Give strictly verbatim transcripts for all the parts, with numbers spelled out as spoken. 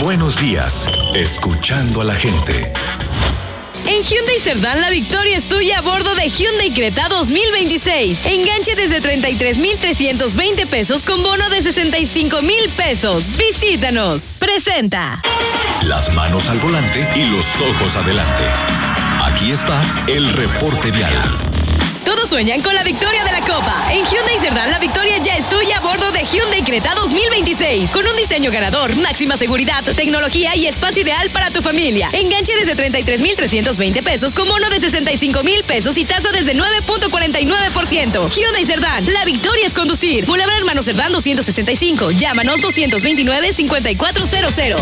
Buenos días, escuchando a la gente. En Hyundai Cerdán, la victoria es tuya a bordo de Hyundai Creta dos mil veintiséis. Enganche desde treinta y tres mil trescientos veinte pesos con bono de sesenta y cinco mil pesos. Visítanos. Presenta. Las manos al volante y los ojos adelante. Aquí está el reporte vial. Todos sueñan con la victoria de la Copa. En Hyundai Cerdán, la victoria ya es tuya a bordo de Hyundai Creta dos mil veintiséis. Con un diseño ganador, máxima seguridad, tecnología y espacio ideal para tu familia. Enganche desde treinta y tres mil trescientos veinte pesos con bono de sesenta y cinco mil pesos y tasa desde nueve punto cuarenta y nueve por ciento. Hyundai Cerdán, la victoria es conducir. Boulevard Hermano Cerdán doscientos sesenta y cinco. Llámanos doscientos veintinueve, cincuenta y cuatro cero cero.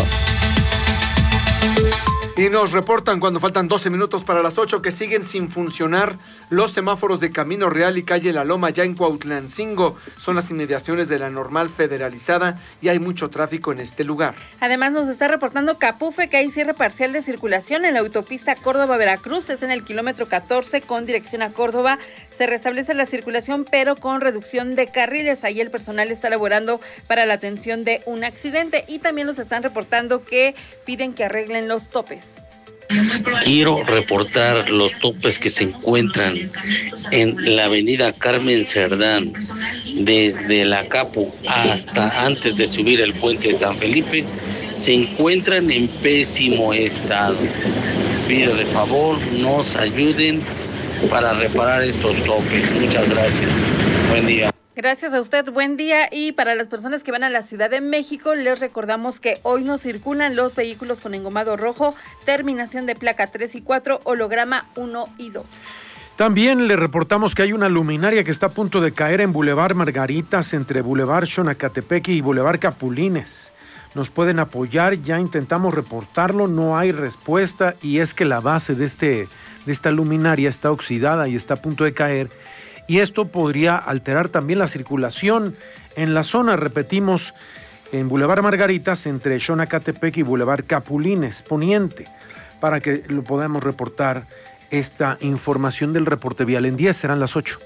Y nos reportan cuando faltan doce minutos para las ocho que siguen sin funcionar los semáforos de Camino Real y calle La Loma ya en Cuautlancingo. Son las inmediaciones de la normal federalizada y hay mucho tráfico en este lugar. Además nos está reportando Capufe que hay cierre parcial de circulación en la autopista Córdoba-Veracruz. Es en el kilómetro catorce con dirección a Córdoba. Se restablece la circulación pero con reducción de carriles. Ahí el personal está laborando para la atención de un accidente y también nos están reportando que piden que arreglen los topes. Quiero reportar los topes que se encuentran en la avenida Carmen Cerdán, desde la Capu hasta antes de subir el puente de San Felipe, se encuentran en pésimo estado. Pido de favor nos ayuden para reparar estos topes. Muchas gracias. Buen día. Gracias a usted, buen día. Y para las personas que van a la Ciudad de México, les recordamos que hoy no circulan los vehículos con engomado rojo, terminación de placa tres y cuatro, holograma uno y dos. También le reportamos que hay una luminaria que está a punto de caer en Boulevard Margaritas, entre Boulevard Xonacatepeque y Boulevard Capulines. Nos pueden apoyar, ya intentamos reportarlo, no hay respuesta, y es que la base de, este, de esta luminaria está oxidada y está a punto de caer. Y esto podría alterar también la circulación en la zona, repetimos, en Boulevard Margaritas, entre Xonacatepeque y Boulevard Capulines, poniente, para que lo podamos reportar esta información del reporte vial. En diez serán las ocho.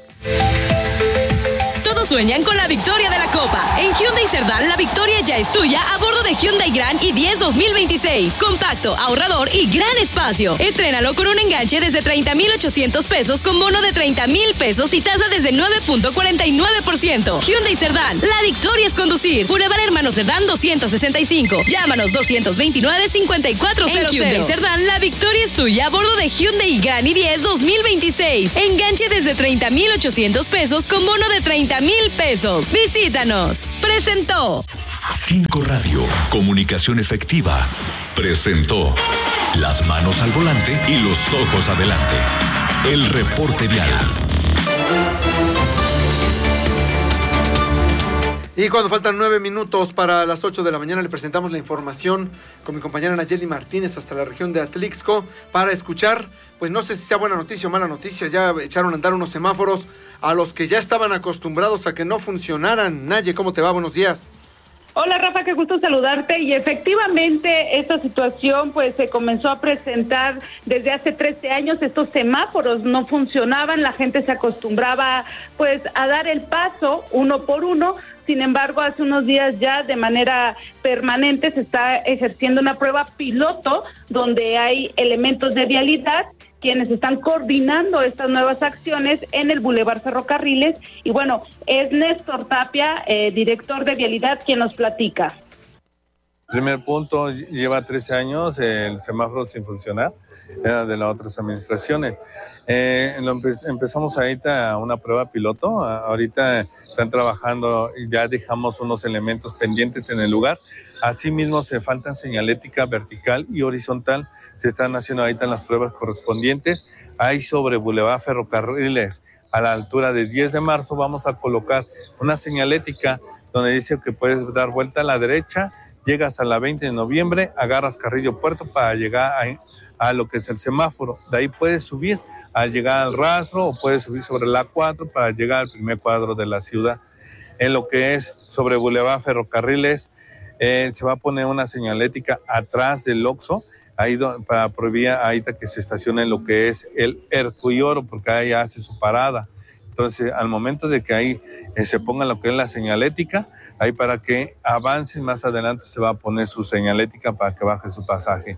Sueñan con la victoria de la Copa. En Hyundai Cerdán, la victoria ya es tuya a bordo de Hyundai Grand i diez dos mil veintiséis. Compacto, ahorrador y gran espacio. Estrénalo con un enganche desde treinta mil ochocientos pesos con bono de treinta mil pesos y tasa desde nueve punto cuarenta y nueve por ciento. Hyundai Cerdán, la victoria es conducir. Boulevard Hermano Cerdán doscientos sesenta y cinco. Llámanos doscientos veintinueve, cincuenta y cuatro cero cero. En Hyundai Cerdán, la victoria es tuya a bordo de Hyundai Grand i diez dos mil veintiséis. Enganche desde treinta mil ochocientos pesos con bono de treinta mil pesos. Visítanos. Presentó Cinco Radio, comunicación efectiva. Presentó Las manos al volante y los ojos adelante. El reporte vial. Y cuando faltan nueve minutos para las ocho de la mañana, le presentamos la información con mi compañera Nayeli Martínez hasta la región de Atlixco para escuchar, pues no sé si sea buena noticia o mala noticia, ya echaron a andar unos semáforos a los que ya estaban acostumbrados a que no funcionaran. Naye, ¿cómo te va? Buenos días. Hola Rafa, qué gusto saludarte. Y efectivamente esta situación pues se comenzó a presentar desde hace trece años. Estos semáforos no funcionaban, la gente se acostumbraba pues a dar el paso uno por uno. Sin embargo, hace unos días ya de manera permanente se está ejerciendo una prueba piloto donde hay elementos de vialidad quienes están coordinando estas nuevas acciones en el Boulevard Ferrocarriles. Y bueno, es Néstor Tapia, eh, director de Vialidad, quien nos platica. Primer punto, lleva trece años el semáforo sin funcionar, era de las otras administraciones. Eh, lo empe- empezamos ahorita una prueba piloto, ahorita están trabajando y ya dejamos unos elementos pendientes en el lugar. Asimismo, se faltan señalética vertical y horizontal, se están haciendo ahorita las pruebas correspondientes. Ahí sobre Boulevard Ferrocarriles, a la altura de diez de marzo, vamos a colocar una señalética donde dice que puedes dar vuelta a la derecha, llegas a la veinte de noviembre, agarras Carrillo Puerto para llegar a, a lo que es el semáforo. De ahí puedes subir al llegar al rastro o puedes subir sobre la cuatro para llegar al primer cuadro de la ciudad. En lo que es sobre Boulevard Ferrocarriles, eh, se va a poner una señalética atrás del Oxxo, ahí do, para prohibir ahí que se estacione lo que es el Herculano, porque ahí hace su parada. Entonces, al momento de que ahí eh, se ponga lo que es la señalética, ahí para que avancen más adelante se va a poner su señalética para que baje su pasaje.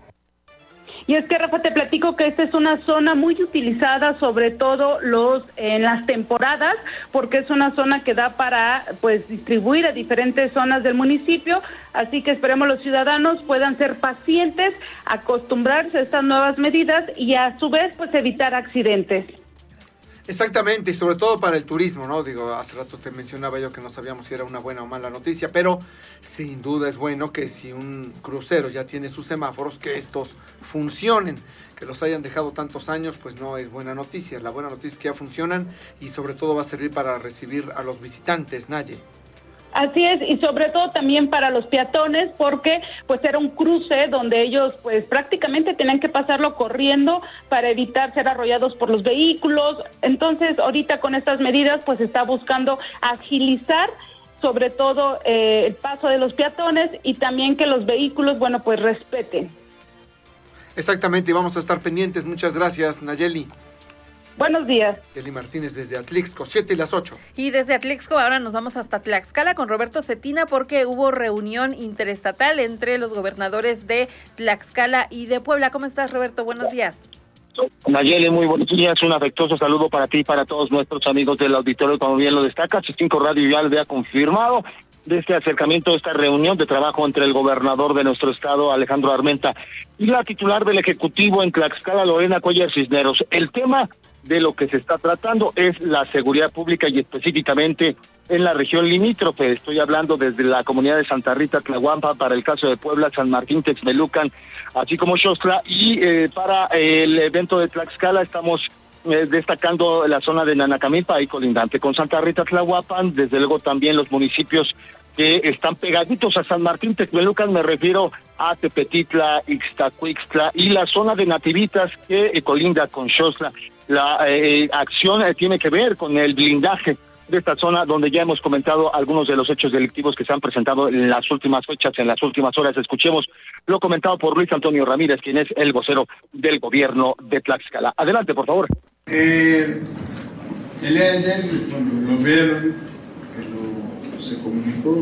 Y es que, Rafa, te platico que esta es una zona muy utilizada, sobre todo los en las temporadas, porque es una zona que da para pues distribuir a diferentes zonas del municipio, así que esperemos los ciudadanos puedan ser pacientes, acostumbrarse a estas nuevas medidas y a su vez pues evitar accidentes. Exactamente, y sobre todo para el turismo, ¿no? Digo, hace rato te mencionaba yo que no sabíamos si era una buena o mala noticia, pero sin duda es bueno que si un crucero ya tiene sus semáforos, que estos funcionen. Que los hayan dejado tantos años, pues no es buena noticia. La buena noticia es que ya funcionan y sobre todo va a servir para recibir a los visitantes, Naye. Así es, y sobre todo también para los peatones, porque pues era un cruce donde ellos pues prácticamente tenían que pasarlo corriendo para evitar ser arrollados por los vehículos. Entonces, ahorita con estas medidas pues se está buscando agilizar sobre todo eh, el paso de los peatones y también que los vehículos, bueno, pues respeten. Exactamente, y vamos a estar pendientes. Muchas gracias, Nayeli. Buenos días. Nayeli Martínez desde Atlixco, siete y las ocho. Y desde Atlixco ahora nos vamos hasta Tlaxcala con Roberto Cetina porque hubo reunión interestatal entre los gobernadores de Tlaxcala y de Puebla. ¿Cómo estás, Roberto? Buenos días. Nayeli, muy buenos días, un afectuoso saludo para ti y para todos nuestros amigos del auditorio, como bien lo destaca, Cinco Radio ya lo había confirmado de este acercamiento, esta reunión de trabajo entre el gobernador de nuestro estado, Alejandro Armenta, y la titular del Ejecutivo en Tlaxcala, Lorena Cuellar Cisneros. El tema de lo que se está tratando es la seguridad pública y específicamente en la región limítrofe. Estoy hablando desde la comunidad de Santa Rita, Tlahuampa, para el caso de Puebla, San Martín, Texmelucan, así como Xostla, y eh, para el evento de Tlaxcala estamos eh, destacando la zona de Nanacamilpa, ahí colindante con Santa Rita, Tlahuapan, desde luego también los municipios que están pegaditos a San Martín, Texmelucan, me refiero a Tepetitla, Ixtacuixtla y la zona de Nativitas que eh, colinda con Xostla. La eh, acción eh, tiene que ver con el blindaje de esta zona donde ya hemos comentado algunos de los hechos delictivos que se han presentado en las últimas fechas, en las últimas horas. Escuchemos lo comentado por Luis Antonio Ramírez, quien es el vocero del gobierno de Tlaxcala. Adelante, por favor. Eh, el día de ayer, bueno, lo vieron, que lo, se comunicó,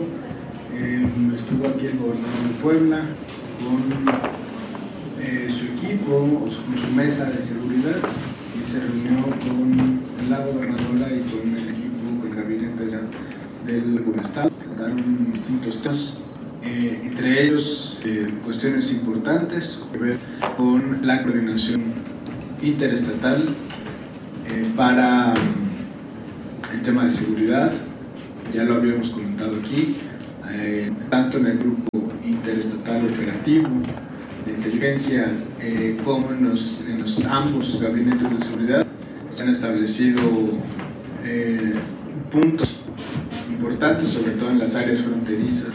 eh, estuvo aquí el gobernador de Puebla con eh, su equipo, con su mesa de seguridad, y se reunió con la gobernadora y con el equipo, con el gabinete del estado. Trataron distintos temas, eh, entre ellos eh, cuestiones importantes que ver con la coordinación interestatal eh, para el tema de seguridad. Ya lo habíamos comentado aquí, eh, tanto en el grupo interestatal operativo de inteligencia eh, como en los, en los ambos gabinetes de seguridad se han establecido eh, puntos importantes, sobre todo en las áreas fronterizas.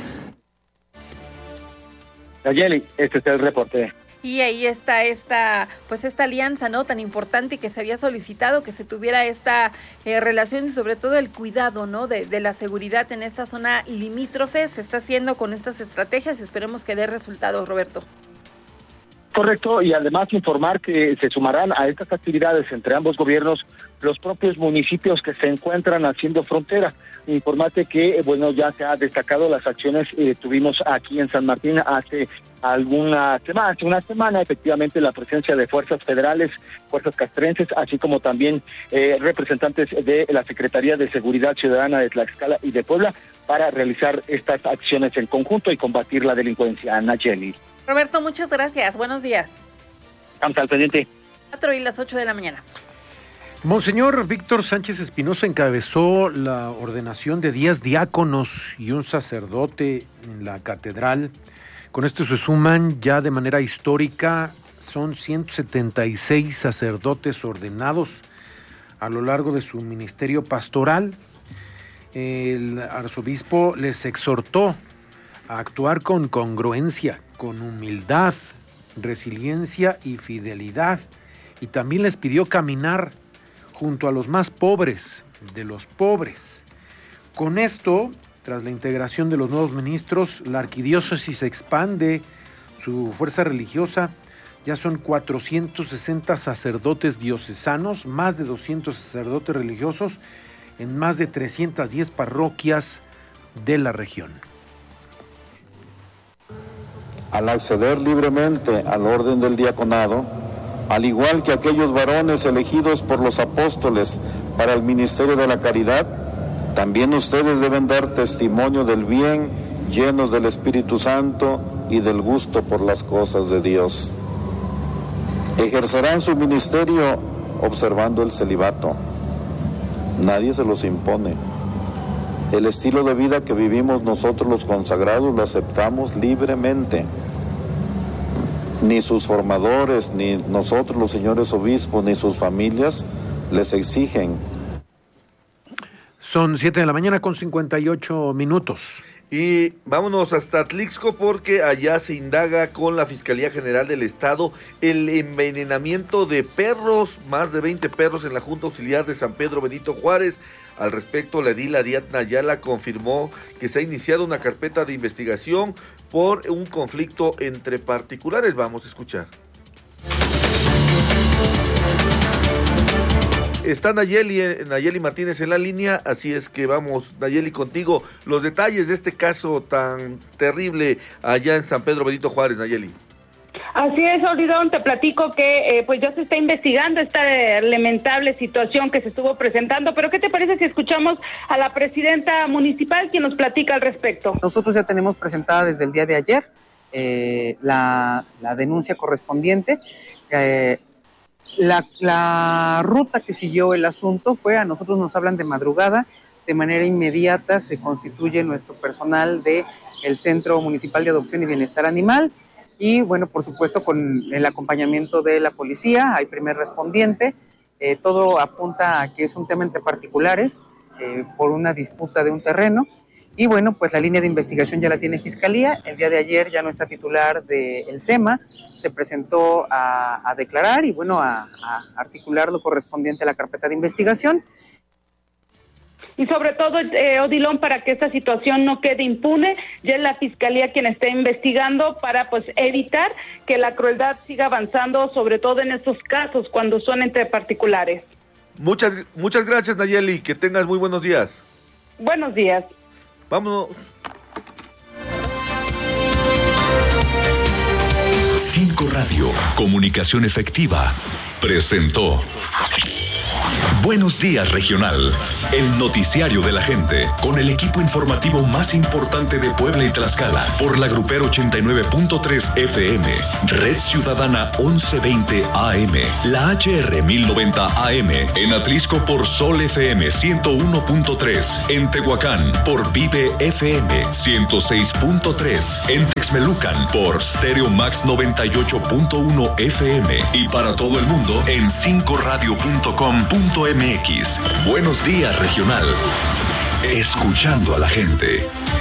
Nayeli, este es el reporte. Y ahí está esta, pues esta alianza, ¿no? Tan importante que se había solicitado que se tuviera esta eh, relación y sobre todo el cuidado, ¿no? De, de la seguridad en esta zona limítrofe. Se está haciendo con estas estrategias y esperemos que dé resultados, Roberto. Correcto, y además informar que se sumarán a estas actividades entre ambos gobiernos los propios municipios que se encuentran haciendo frontera. Informarte que, bueno, ya se ha destacado las acciones que eh, tuvimos aquí en San Martín hace alguna semana, hace una semana, efectivamente, la presencia de fuerzas federales, fuerzas castrenses, así como también eh, representantes de la Secretaría de Seguridad Ciudadana de Tlaxcala y de Puebla para realizar estas acciones en conjunto y combatir la delincuencia. Nayeli. Roberto, muchas gracias. Buenos días. Estamos al pendiente. Cuatro y las ocho de la mañana. Monseñor Víctor Sánchez Espinosa encabezó la ordenación de diez diáconos y un sacerdote en la catedral. Con esto se suman ya de manera histórica, son ciento setenta y seis sacerdotes ordenados a lo largo de su ministerio pastoral. El arzobispo les exhortó a actuar con congruencia, con humildad, resiliencia y fidelidad, y también les pidió caminar junto a los más pobres de los pobres. Con esto, tras la integración de los nuevos ministros, la arquidiócesis expande su fuerza religiosa. Ya son cuatrocientos sesenta sacerdotes diocesanos, más de doscientos sacerdotes religiosos, en más de trescientas diez parroquias de la región. Al acceder libremente al orden del diaconado, al igual que aquellos varones elegidos por los apóstoles para el ministerio de la caridad, también ustedes deben dar testimonio del bien, llenos del Espíritu Santo y del gusto por las cosas de Dios. Ejercerán su ministerio observando el celibato. Nadie se los impone. El estilo de vida que vivimos nosotros los consagrados lo aceptamos libremente. Ni sus formadores, ni nosotros los señores obispos, ni sus familias les exigen. Son siete de la mañana con cincuenta y ocho minutos. Y vámonos hasta Atlixco porque allá se indaga con la Fiscalía General del Estado el envenenamiento de perros, más de veinte perros en la Junta Auxiliar de San Pedro Benito Juárez. Al respecto, la edil Ariadna Ayala confirmó que se ha iniciado una carpeta de investigación por un conflicto entre particulares. Vamos a escuchar. Está Nayeli, Nayeli Martínez en la línea, así es que vamos, Nayeli, contigo. Los detalles de este caso tan terrible allá en San Pedro Benito Juárez, Nayeli. Así es, Olidón, te platico que eh, pues ya se está investigando esta eh, lamentable situación que se estuvo presentando, pero ¿qué te parece si escuchamos a la presidenta municipal quien nos platica al respecto? Nosotros ya tenemos presentada desde el día de ayer eh, la, la denuncia correspondiente. Eh, la, la ruta que siguió el asunto fue, a nosotros nos hablan de madrugada, de manera inmediata se constituye nuestro personal del Centro Municipal de Adopción y Bienestar Animal. Y bueno, por supuesto, con el acompañamiento de la policía, hay primer respondiente. Eh, todo apunta a que es un tema entre particulares eh, por una disputa de un terreno. Y bueno, pues la línea de investigación ya la tiene Fiscalía. El día de ayer ya nuestra titular del SEMA se presentó a, a declarar y bueno, a, a articular lo correspondiente a la carpeta de investigación. Y sobre todo, eh, Odilón, para que esta situación no quede impune, ya es la Fiscalía quien está investigando para pues evitar que la crueldad siga avanzando, sobre todo en estos casos cuando son entre particulares. Muchas, muchas gracias, Nayeli, que tengas muy buenos días. Buenos días. Vámonos. Cinco Radio, comunicación efectiva, presentó Buenos Días Regional, el noticiario de la gente, con el equipo informativo más importante de Puebla y Tlaxcala, por la Grupero ochenta y nueve punto tres F M, Red Ciudadana once veinte A M, la H R mil noventa A M, en Atlixco por Sol F M ciento uno punto tres, en Tehuacán por Vive F M ciento seis punto tres, en Texmelucan por Stereo Max noventa y ocho punto uno F M y para todo el mundo en cinco radio punto com punto m x. Buenos Días Regional. Escuchando a la gente.